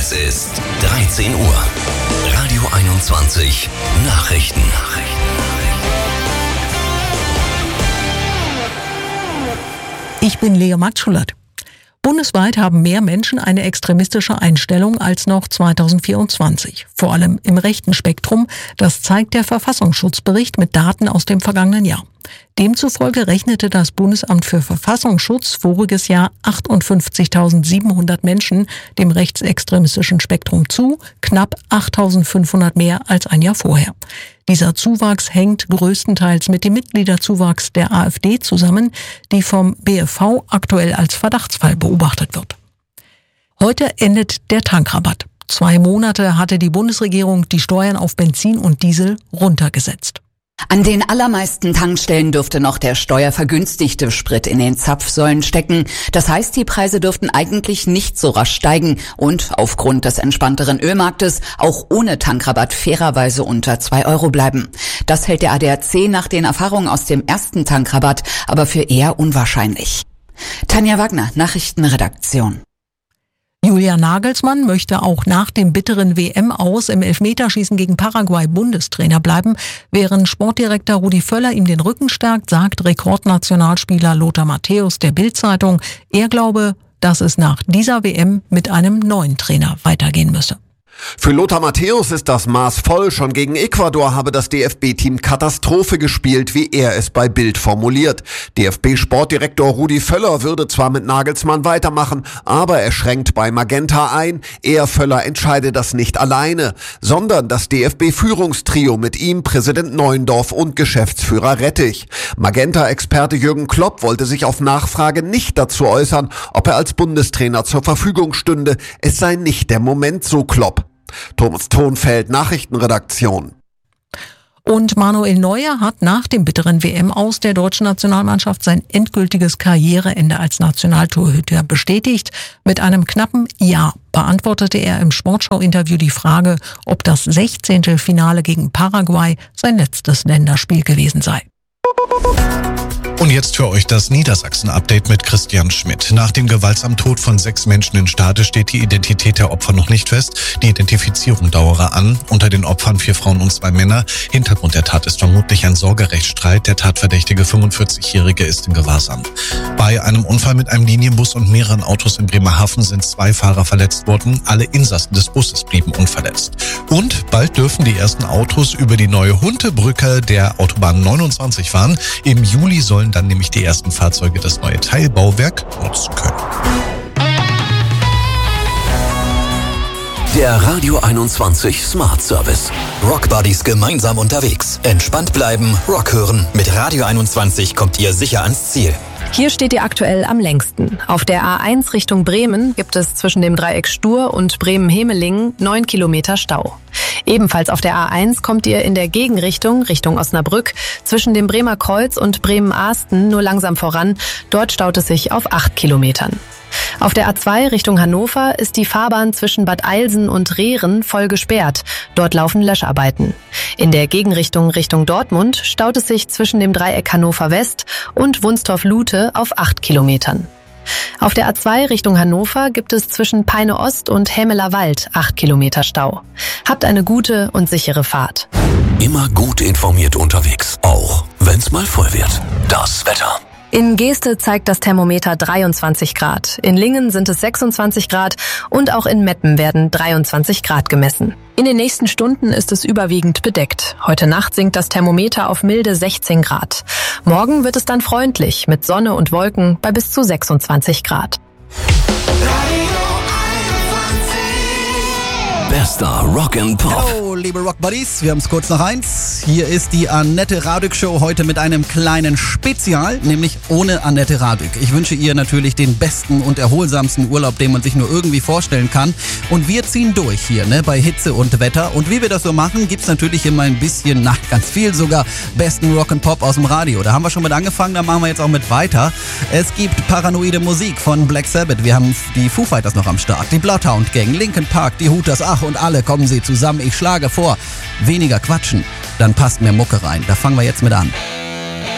Es ist 13 Uhr. Radio 21 Nachrichten. Ich bin Lea Matschulert. Bundesweit haben mehr Menschen eine extremistische Einstellung als noch 2024. Vor allem im rechten Spektrum. Das zeigt der Verfassungsschutzbericht mit Daten aus dem vergangenen Jahr. Demzufolge rechnete das Bundesamt für Verfassungsschutz voriges Jahr 58.700 Menschen dem rechtsextremistischen Spektrum zu, knapp 8.500 mehr als ein Jahr vorher. Dieser Zuwachs hängt größtenteils mit dem Mitgliederzuwachs der AfD zusammen, die vom BfV aktuell als Verdachtsfall beobachtet wird. Heute endet der Tankrabatt. 2 Monate hatte die Bundesregierung die Steuern auf Benzin und Diesel runtergesetzt. An den allermeisten Tankstellen dürfte noch der steuervergünstigte Sprit in den Zapfsäulen stecken. Das heißt, die Preise dürften eigentlich nicht so rasch steigen und aufgrund des entspannteren Ölmarktes auch ohne Tankrabatt fairerweise unter 2 Euro bleiben. Das hält der ADAC nach den Erfahrungen aus dem ersten Tankrabatt aber für eher unwahrscheinlich. Tanja Wagner, Nachrichtenredaktion. Julian Nagelsmann möchte auch nach dem bitteren WM-Aus im Elfmeterschießen gegen Paraguay Bundestrainer bleiben. Während Sportdirektor Rudi Völler ihm den Rücken stärkt, sagt Rekordnationalspieler Lothar Matthäus der Bild-Zeitung, er glaube, dass es nach dieser WM mit einem neuen Trainer weitergehen müsse. Für Lothar Matthäus ist das Maß voll. Schon gegen Ecuador habe das DFB-Team Katastrophe gespielt, wie er es bei Bild formuliert. DFB-Sportdirektor Rudi Völler würde zwar mit Nagelsmann weitermachen, aber er schränkt bei Magenta ein. Er, Völler, entscheide das nicht alleine, sondern das DFB-Führungstrio mit ihm, Präsident Neuendorf und Geschäftsführer Rettich. Magenta-Experte Jürgen Klopp wollte sich auf Nachfrage nicht dazu äußern, ob er als Bundestrainer zur Verfügung stünde. Es sei nicht der Moment, so Klopp. Thomas Thonfeld, Nachrichtenredaktion. Und Manuel Neuer hat nach dem bitteren WM-Aus der deutschen Nationalmannschaft sein endgültiges Karriereende als Nationaltorhüter bestätigt. Mit einem knappen Ja beantwortete er im Sportschau-Interview die Frage, ob das 16. Finale gegen Paraguay sein letztes Länderspiel gewesen sei. Und jetzt für euch das Niedersachsen-Update mit Christian Schmidt. Nach dem gewaltsamen Tod von 6 Menschen in Stade steht die Identität der Opfer noch nicht fest. Die Identifizierung dauere an. Unter den Opfern 4 Frauen und 2 Männer. Hintergrund der Tat ist vermutlich ein Sorgerechtsstreit. Der tatverdächtige 45-Jährige ist in Gewahrsam. Bei einem Unfall mit einem Linienbus und mehreren Autos in Bremerhaven sind 2 Fahrer verletzt worden. Alle Insassen des Busses blieben unverletzt. Und bald dürfen die ersten Autos über die neue Huntebrücke der Autobahn 29 fahren. Im Juli sollen dann nämlich die ersten Fahrzeuge das neue Teilbauwerk nutzen können. Der Radio 21 Smart Service. Rock Buddies gemeinsam unterwegs. Entspannt bleiben, Rock hören. Mit Radio 21 kommt ihr sicher ans Ziel. Hier steht ihr aktuell am längsten. Auf der A1 Richtung Bremen gibt es zwischen dem Dreieck Stur und Bremen-Hemelingen 9 Kilometer Stau. Ebenfalls auf der A1 kommt ihr in der Gegenrichtung, Richtung Osnabrück, zwischen dem Bremer Kreuz und Bremen-Ahsten nur langsam voran. Dort staut es sich auf 8 Kilometern. Auf der A2 Richtung Hannover ist die Fahrbahn zwischen Bad Eilsen und Rehren voll gesperrt. Dort laufen Löscharbeiten. In der Gegenrichtung Richtung Dortmund staut es sich zwischen dem Dreieck Hannover West und Wunstorf-Lute auf 8 Kilometern. Auf der A2 Richtung Hannover gibt es zwischen Peine Ost und Hämeler Wald 8 Kilometer Stau. Habt eine gute und sichere Fahrt. Immer gut informiert unterwegs, auch wenn's mal voll wird. Das Wetter. In Geeste zeigt das Thermometer 23 Grad. In Lingen sind es 26 Grad und auch in Meppen werden 23 Grad gemessen. In den nächsten Stunden ist es überwiegend bedeckt. Heute Nacht sinkt das Thermometer auf milde 16 Grad. Morgen wird es dann freundlich mit Sonne und Wolken bei bis zu 26 Grad. Bester Rock and Pop. Hallo, liebe Rock Buddies, wir haben es kurz nach 1. Hier ist die Annette Radig Show heute mit einem kleinen Spezial, nämlich ohne Annette Radig. Ich wünsche ihr natürlich den besten und erholsamsten Urlaub, den man sich nur irgendwie vorstellen kann. Und wir ziehen durch hier, bei Hitze und Wetter. Und wie wir das so machen, gibt's natürlich immer ein bisschen, ganz viel sogar, besten Rock and Pop aus dem Radio. Da haben wir schon mit angefangen, da machen wir jetzt auch mit weiter. Es gibt paranoide Musik von Black Sabbath. Wir haben die Foo Fighters noch am Start, die Bloodhound Gang, Linkin Park, die Hooters, und alle kommen sie zusammen. Ich schlage vor, weniger quatschen, dann passt mehr Mucke rein. Da fangen wir jetzt mit an.